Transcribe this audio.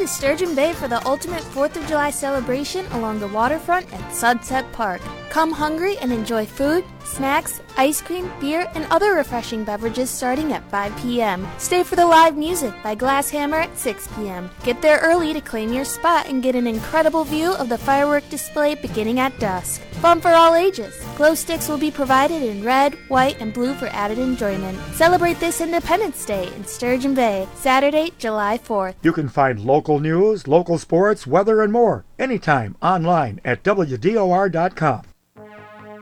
to Sturgeon Bay for the ultimate 4th of July celebration along the waterfront at Sunset Park. Come hungry and enjoy food, snacks, ice cream, beer, and other refreshing beverages starting at 5 p.m. Stay for the live music by Glass Hammer at 6 p.m. Get there early to claim your spot and get an incredible view of the firework display beginning at dusk. Fun for all ages. Glow sticks will be provided in red, white, and blue for added enjoyment. Celebrate this Independence Day in Sturgeon Bay, Saturday, July 4th. You can find local news, local sports, weather, and more anytime online at WDOR.com.